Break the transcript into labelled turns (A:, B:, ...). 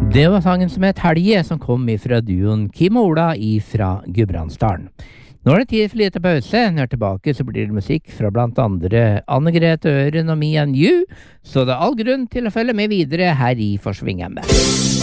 A: Det var sangen som het Helge, som kom ifra duoen Kim og Ola ifra Gudbrandsdalen. Nå er det tid for lite pause. Når jeg er tilbake så blir det musikk fra blant andre Anne-Grete Øren og Me and You, så det er all grunn til å følge med videre her i Forsvingemme.